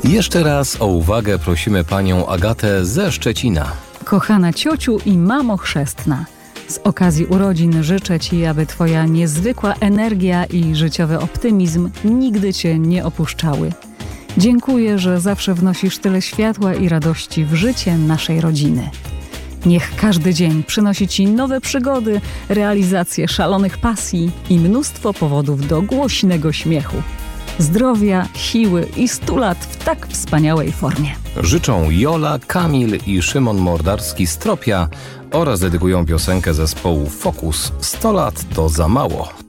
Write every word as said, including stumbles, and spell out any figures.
Jeszcze raz o uwagę prosimy panią Agatę ze Szczecina. Kochana ciociu i mamo chrzestna, z okazji urodzin życzę Ci, aby Twoja niezwykła energia i życiowy optymizm nigdy Cię nie opuszczały. Dziękuję, że zawsze wnosisz tyle światła i radości w życie naszej rodziny. Niech każdy dzień przynosi Ci nowe przygody, realizację szalonych pasji i mnóstwo powodów do głośnego śmiechu. Zdrowia, siły i stu lat w tak wspaniałej formie. Życzą Jola, Kamil i Szymon Mordarski z Tropia oraz dedykują piosenkę zespołu Focus sto lat to za mało.